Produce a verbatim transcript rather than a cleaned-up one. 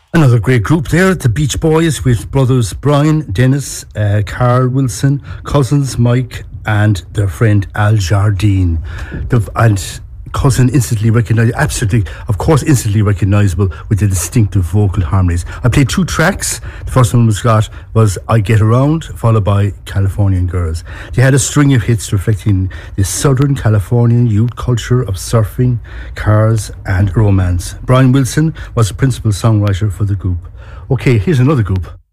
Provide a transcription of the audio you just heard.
Another great group there, the Beach Boys, with brothers Brian, Dennis, uh, Carl Wilson, cousins Mike, and their friend Al Jardine. The, and cousin instantly recognised, absolutely, of course, instantly recognisable with the distinctive vocal harmonies. I played two tracks. The first one was got was I Get Around, followed by Californian Girls. They had a string of hits reflecting the Southern Californian youth culture of surfing, cars, and romance. Brian Wilson was the principal songwriter for the group. Okay, here's another group.